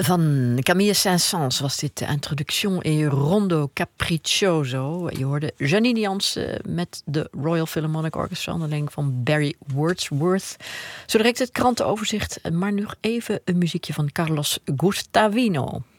Van Camille Saint-Saëns was dit de Introduction et Rondo Capriccioso. Je hoorde Janine Jansen met de Royal Philharmonic Orchestra onder leiding van Barry Wordsworth. Zo direct het krantenoverzicht, maar nu even een muziekje van Carlos Gustavino.